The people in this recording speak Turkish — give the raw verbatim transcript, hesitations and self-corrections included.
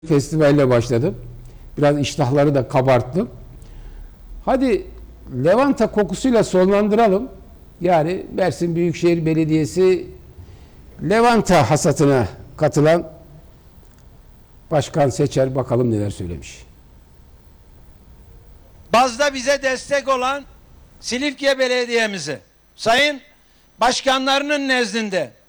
Festivalle başladım. Biraz iştahları da kabarttım. Hadi lavanta kokusuyla sonlandıralım. Yani Mersin Büyükşehir Belediyesi lavanta hasatına katılan Başkan Seçer bakalım neler söylemiş. Bazda bize destek olan Silifke Belediye'mizi, sayın başkanlarının nezdinde